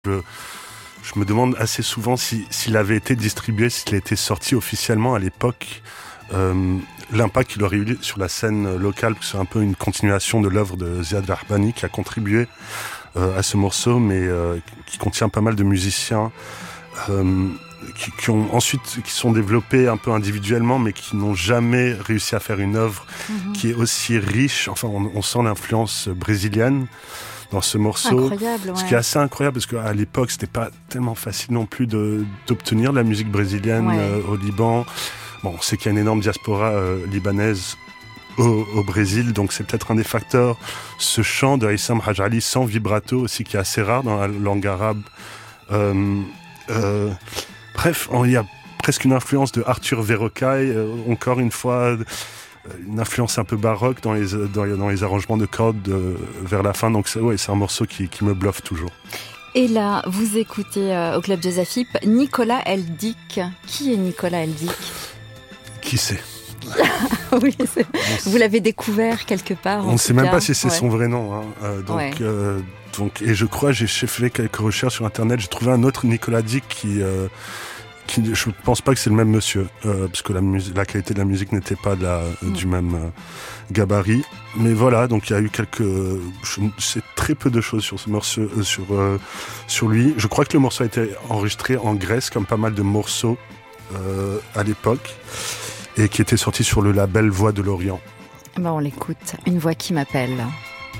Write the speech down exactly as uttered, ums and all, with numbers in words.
Je, je me demande assez souvent si, s'il avait été distribué, s'il a été sorti officiellement à l'époque, euh, l'impact qu'il aurait eu sur la scène locale, parce que c'est un peu une continuation de l'œuvre de Ziad Rahbani qui a contribué euh, à ce morceau, mais euh, qui contient pas mal de musiciens euh, qui, qui ont ensuite qui sont développés un peu individuellement, mais qui n'ont jamais réussi à faire une œuvre mmh. qui est aussi riche. Enfin, on, on sent l'influence brésilienne dans ce morceau, incroyable, ouais. Ce qui est assez incroyable parce qu'à l'époque c'était pas tellement facile non plus de, d'obtenir de la musique brésilienne ouais. euh, au Liban. Bon, on sait qu'il y a une énorme diaspora euh, libanaise au, au Brésil, donc c'est peut-être un des facteurs. Ce chant de Haïssam Hajali sans vibrato aussi qui est assez rare dans la langue arabe. Euh, euh, bref, il y a presque une influence de Arthur Verrocaille, euh, encore une fois. Une influence un peu baroque dans les, dans les, dans les arrangements de cordes euh, vers la fin. Donc c'est, ouais, c'est un morceau qui, qui me bluffe toujours. Et là, vous écoutez euh, au Club Jazz Afip Nicolas Eldick. Qui est Nicolas Eldick ? Qui c'est ? Oui, c'est... vous l'avez découvert quelque part. On ne sait cas. même pas si c'est ouais. son vrai nom. Hein. Euh, donc, ouais. euh, donc, et je crois, j'ai fait quelques recherches sur Internet, j'ai trouvé un autre Nicolas Dick qui... Euh, Qui, je ne pense pas que c'est le même monsieur, euh, parce que la, mus- la qualité de la musique n'était pas de la, mmh. du même euh, gabarit. Mais voilà, donc il y a eu quelques... Je sais très peu de choses sur, ce morceau, euh, sur, euh, sur lui. Je crois que le morceau a été enregistré en Grèce, comme pas mal de morceaux euh, à l'époque, et qui était sorti sur le label Voix de l'Orient. Ben on l'écoute, Une voix qui m'appelle.